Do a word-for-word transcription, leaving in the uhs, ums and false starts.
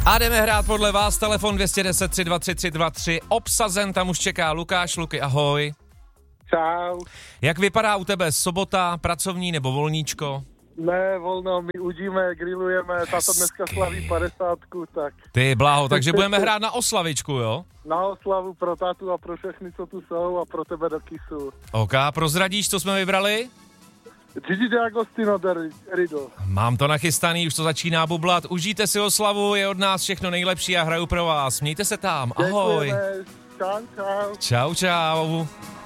A jdeme hrát podle vás, telefon dvě jedna nula tři dva tři tři dva tři, obsazen, tam už čeká Lukáš. Luky, ahoj. Čau. Jak vypadá u tebe sobota, pracovní nebo volníčko? Ne, volno, my udíme, grillujeme, tato dneska slaví padesátku, tak... Ty bláho, takže budeme hrát na oslavičku, jo? Na oslavu pro tátu a pro všechny, co tu jsou a pro tebe do kisu. OK, prozradíš, co jsme vybrali? Gigi D'Agostino de Riddle. Mám to nachystaný, už to začíná bublat. Užijte si oslavu, je od nás všechno nejlepší a hraju pro vás. Mějte se tam, ahoj. Děkujeme. Čau, čau. Čau, čau.